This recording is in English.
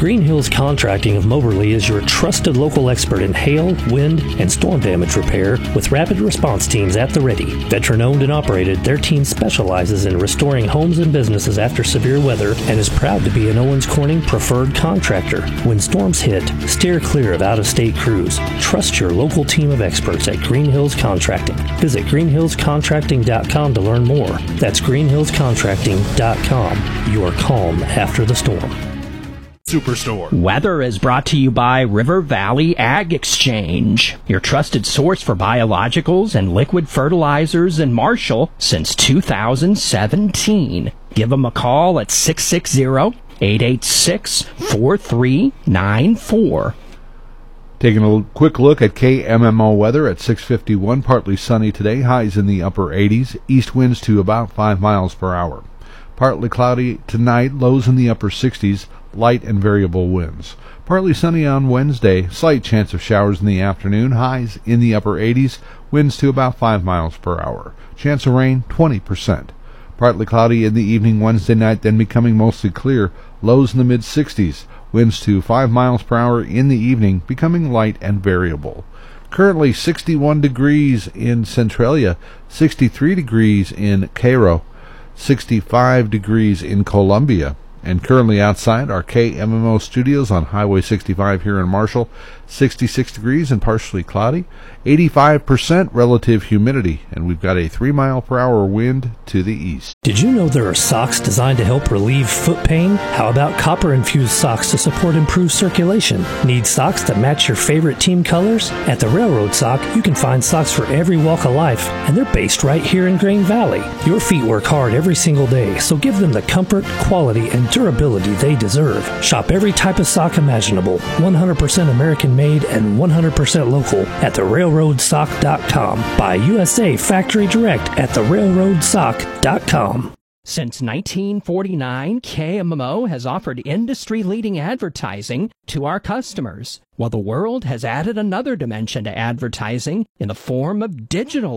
Green Hills Contracting of Moberly is your trusted local expert in hail, wind, and storm damage repair with rapid response teams at the ready. Veteran-owned and operated, their team specializes in restoring homes and businesses after severe weather and is proud to be an Owens Corning preferred contractor. When storms hit, steer clear of out-of-state crews. Trust your local team of experts at Green Hills Contracting. Visit greenhillscontracting.com to learn more. That's greenhillscontracting.com. Your calm after the storm. Superstore. Weather is brought to you by River Valley Ag Exchange, your trusted source for biologicals and liquid fertilizers in Marshall since 2017. Give them a call at 660-886-4394. Taking a quick look at KMMO weather at 6:51. Partly sunny today. Highs in the upper 80s. East winds to about 5 miles per hour. Partly cloudy tonight. Lows in the upper 60s. Light and variable winds. Partly sunny on Wednesday. Slight chance of showers in the afternoon. Highs in the upper 80s. Winds to about 5 miles per hour. Chance of rain 20%. Partly cloudy in the evening Wednesday night, then becoming mostly clear. Lows in the mid-60s. Winds to 5 miles per hour in the evening, becoming light and variable. Currently 61 degrees in Centralia, 63 degrees in Cairo, 65 degrees in Columbia, and currently outside our KMMO studios on Highway 65 here in Marshall, 66 degrees and partially cloudy, 85% relative humidity, and we've got a 3-mile-per-hour wind to the east. Did you know there are socks designed to help relieve foot pain? How about copper-infused socks to support improved circulation? Need socks that match your favorite team colors? At the Railroad Sock, you can find socks for every walk of life, and they're based right here in Grain Valley. Your feet work hard every single day, so give them the comfort, quality, and durability they deserve. Shop every type of sock imaginable, 100% American-made and 100% local at therailroadsock.com. Buy USA Factory Direct at therailroadsock.com. Since 1949, KMMO has offered industry-leading advertising to our customers, while the world has added another dimension to advertising in the form of digital